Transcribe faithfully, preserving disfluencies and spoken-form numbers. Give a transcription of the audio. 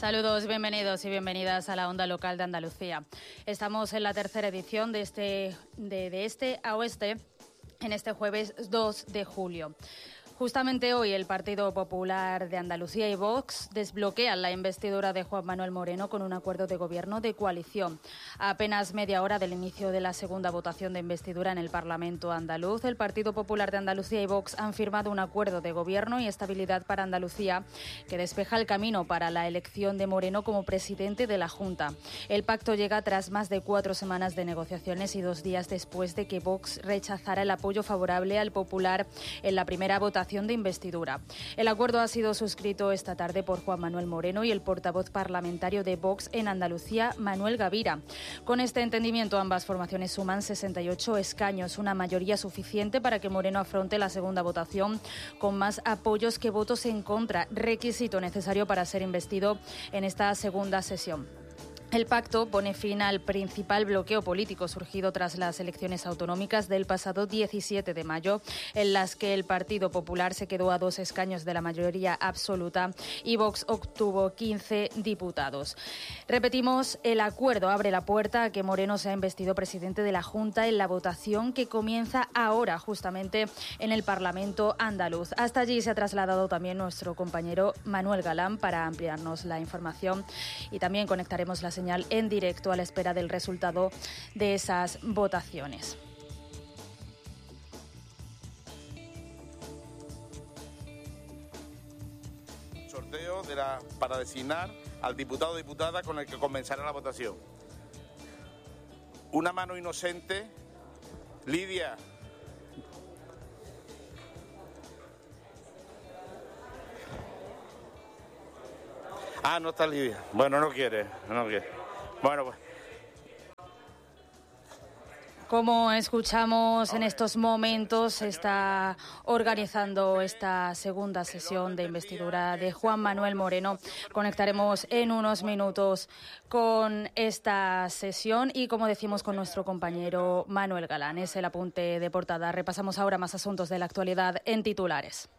Saludos, bienvenidos y bienvenidas a la Onda Local de Andalucía. Estamos en la tercera edición de este, de, de este a oeste en este jueves dos de julio. Justamente hoy el Partido Popular de Andalucía y Vox desbloquean la investidura de Juan Manuel Moreno con un acuerdo de gobierno de coalición. A apenas media hora del inicio de la segunda votación de investidura en el Parlamento andaluz, el Partido Popular de Andalucía y Vox han firmado un acuerdo de gobierno y estabilidad para Andalucía que despeja el camino para la elección de Moreno como presidente de la Junta. El pacto llega tras más de cuatro semanas de negociaciones y dos días después de que Vox rechazara el apoyo favorable al Popular en la primera votación de investidura. El acuerdo ha sido suscrito esta tarde por Juan Manuel Moreno y el portavoz parlamentario de Vox en Andalucía, Manuel Gavira. Con este entendimiento, ambas formaciones suman sesenta y ocho escaños, una mayoría suficiente para que Moreno afronte la segunda votación con más apoyos que votos en contra, requisito necesario para ser investido en esta segunda sesión. El pacto pone fin al principal bloqueo político surgido tras las elecciones autonómicas del pasado diecisiete de mayo, en las que el Partido Popular se quedó a dos escaños de la mayoría absoluta y Vox obtuvo quince diputados. Repetimos, el acuerdo abre la puerta a que Moreno sea investido presidente de la Junta en la votación que comienza ahora, justamente en el Parlamento andaluz. Hasta allí se ha trasladado también nuestro compañero Manuel Galán para ampliarnos la información y también conectaremos la señal en directo a la espera del resultado de esas votaciones. Sorteo de la, para designar al diputado o diputada con el que comenzará la votación. Una mano inocente. Lidia. Ah, no está Lidia. Bueno, no quiere, no quiere. Bueno, pues. Como escuchamos en estos momentos, se está organizando esta segunda sesión de investidura de Juan Manuel Moreno. Conectaremos en unos minutos con esta sesión y, como decimos, con nuestro compañero Manuel Galán. Es el apunte de portada. Repasamos ahora más asuntos de la actualidad en titulares.